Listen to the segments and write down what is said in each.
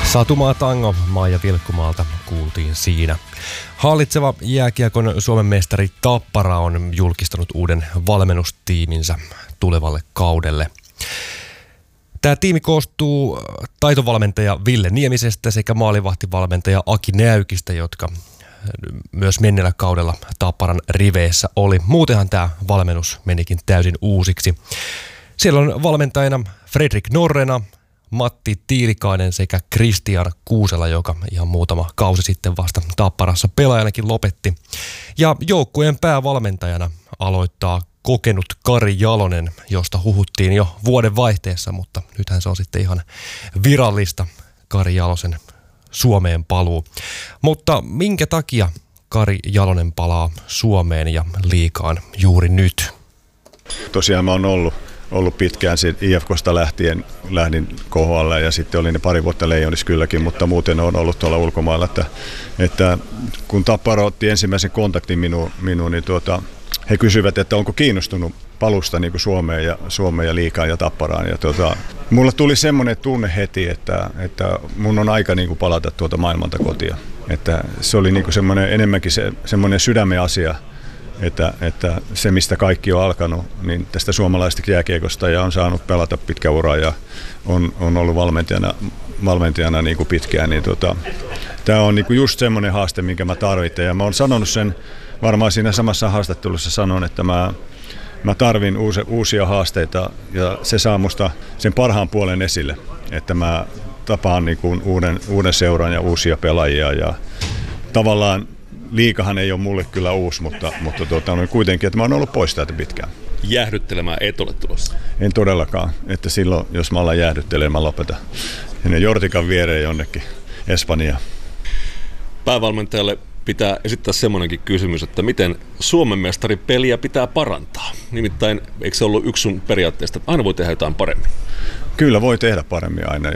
Satumaa tango Maija Vilkkumaalta kuultiin siinä. Hallitseva jääkiekon Suomen mestari Tappara on julkistanut uuden valmennustiiminsä tulevalle kaudelle. Tämä tiimi koostuu taitovalmentaja Ville Niemisestä sekä maalivahtivalmentaja Aki Näykistä, jotka myös menneellä kaudella Tapparan riveissä oli. Muutenhan tämä valmennus menikin täysin uusiksi. Siellä on valmentajana Fredrik Norrena, Matti Tiilikainen sekä Kristian Kuusela, joka ihan muutama kausi sitten vasta Tapparassa pelaajanakin lopetti. Ja joukkueen päävalmentajana aloittaa kokenut Kari Jalonen, josta huhuttiin jo vuoden vaihteessa, mutta nythän se on sitten ihan virallista, Kari Jalosen Suomeen paluu. Mutta minkä takia Kari Jalonen palaa Suomeen ja liigaan juuri nyt? Tosiaan mä oon ollut pitkään IFK:sta lähdin KHL ja sitten olin ne pari vuotta Leijonissa kylläkin, mutta muuten on ollut tuolla ulkomailla. Että kun Tappara otti ensimmäisen kontaktin minuun, niin he kysyivät, että onko kiinnostunut palusta niin kuin Suomeen ja liigaan ja Tapparaan. Ja mulla tuli semmoinen tunne heti, että mun on aika niin kuin palata tuota maailmalta kotia. Että se oli niin kuin enemmänkin semmoinen sydämen asia. Että se, mistä kaikki on alkanut, niin tästä suomalaisesta jääkiekosta ja on saanut pelata pitkä ura ja on ollut valmentajana niin kuin pitkään, niin tämä on niin kuin just semmoinen haaste, minkä mä tarvitsen. Ja mä oon sanonut sen, varmaan siinä samassa haastattelussa sanon, että mä tarvin uusia haasteita ja se saa musta sen parhaan puolen esille, että mä tapaan niin kuin uuden seuran ja uusia pelaajia ja tavallaan liikahan ei ole mulle kyllä uusi, mutta kuitenkin, että mä oon ollut pois täältä pitkään. Jäähdyttelemään et ole tulossa? En todellakaan. Että silloin, jos mä alan jäähdyttelemään, mä lopetan sinne Jortikan viereen jonnekin Espanjaan. Päävalmentajalle pitää esittää semmoinenkin kysymys, että miten Suomen mestaripeliä pitää parantaa? Nimittäin, eikö se ollut yksi sun periaatteesta, että aina voi tehdä jotain paremmin? Kyllä voi tehdä paremmin aina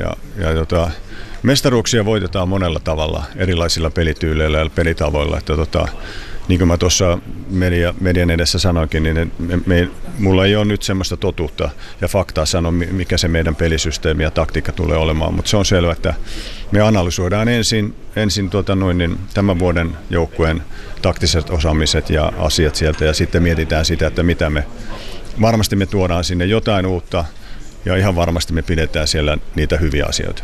mestaruuksia voitetaan monella tavalla, erilaisilla pelityyleillä ja pelitavoilla. Että niin kuin mä tuossa median edessä sanoinkin, niin mulla ei ole nyt semmoista totuutta ja faktaa sanoa, mikä se meidän pelisysteemi ja taktiikka tulee olemaan. Mutta se on selvä, että me analysoidaan ensin tämän vuoden joukkueen taktiset osaamiset ja asiat sieltä ja sitten mietitään sitä, että mitä varmasti me tuodaan sinne jotain uutta ja ihan varmasti me pidetään siellä niitä hyviä asioita.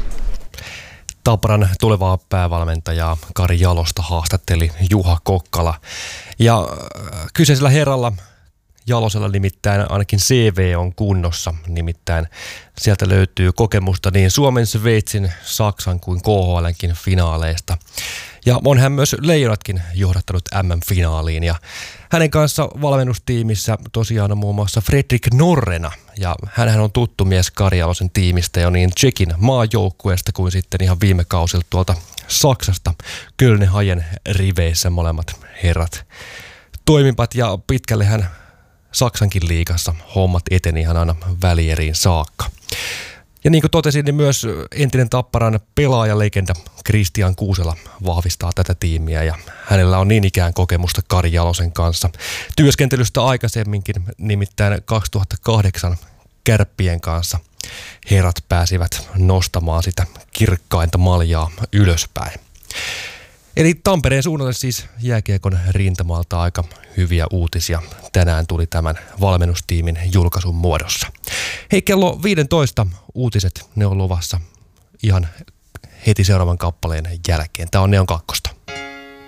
Tapparan tulevaa päävalmentajaa Kari Jalosta haastatteli Juha Kokkala. Ja kyseisellä herralla Jalosella nimittäin ainakin CV on kunnossa. Nimittäin sieltä löytyy kokemusta niin Suomen, Sveitsin, Saksan kuin KHL:nkin finaaleista. Ja on hän myös Leijonatkin johdattanut MM-finaaliin. Ja hänen kanssa valmennustiimissä tosiaan on muun muassa Fredrik Norrena. Ja hänhän on tuttu mies Kari Jalosen tiimistä jo niin Tšekin maajoukkueesta kuin sitten ihan viime kausilta tuolta Saksasta. Köln Hajen riveissä molemmat herrat toimivat ja pitkällehän Saksankin liigassa hommat eteni ihan aina välieriin saakka. Ja niin kuin totesin, niin myös entinen Tapparan pelaajalegenda Kristian Kuusela vahvistaa tätä tiimiä ja hänellä on niin ikään kokemusta Kari Jalosen kanssa. Työskentelystä aikaisemminkin, nimittäin 2008 Kärppien kanssa herrat pääsivät nostamaan sitä kirkkainta maljaa ylöspäin. Eli Tampereen suunnalle siis jääkiekon rintamalta aika hyviä uutisia. Tänään tuli tämän valmennustiimin julkaisun muodossa. Hei, kello 15 uutiset, ne on luvassa ihan heti seuraavan kappaleen jälkeen. Tämä on Neon 2.